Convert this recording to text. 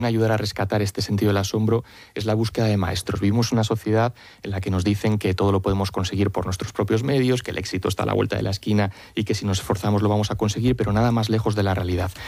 ayudar a rescatar este sentido del asombro es la búsqueda de maestros. Vivimos una sociedad en la que nos dicen que todo lo podemos conseguir por nuestros propios medios, que el éxito está a la vuelta de la esquina y que si nos esforzamos lo vamos a conseguir, pero nada más lejos de la realidad.